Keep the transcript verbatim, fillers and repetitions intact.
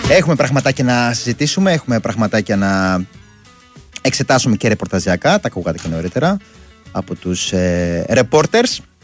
Έχουμε πραγματάκια να συζητήσουμε, έχουμε πραγματάκια να εξετάσουμε και ρεπορταζιακά. Τα ακούγατε και νωρίτερα από τους ε, reporters.